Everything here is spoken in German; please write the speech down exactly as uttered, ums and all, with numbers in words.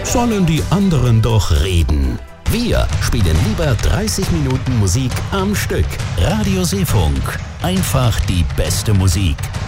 sollen die anderen doch reden. Wir spielen lieber dreißig Minuten Musik am Stück. Radio Seefunk. Einfach die beste Musik.